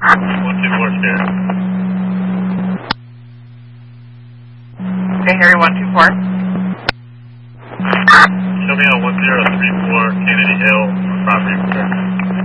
124 share. Okay, Harry 124. Show me on 1034 Kennedy Hill, property.